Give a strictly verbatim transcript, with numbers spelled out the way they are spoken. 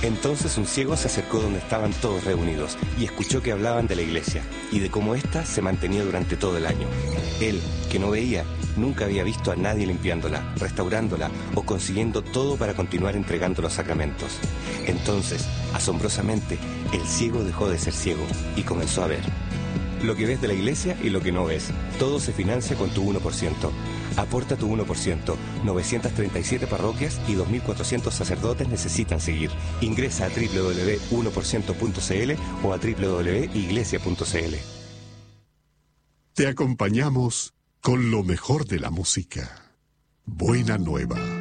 Entonces un ciego se acercó donde estaban todos reunidos y escuchó que hablaban de la iglesia y de cómo ésta se mantenía durante todo el año. Él, que no veía, nunca había visto a nadie limpiándola, restaurándola o consiguiendo todo para continuar entregando los sacramentos. Entonces, asombrosamente, el ciego dejó de ser ciego y comenzó a ver. Lo que ves de la iglesia y lo que no ves, todo se financia con tu uno por ciento. Aporta tu uno por ciento. novecientas treinta y siete parroquias y dos mil cuatrocientos sacerdotes necesitan seguir. Ingresa a doble u doble u doble u punto uno por ciento punto c l o a doble u doble u doble u punto iglesia punto c l. Te acompañamos con lo mejor de la música. Buena Nueva.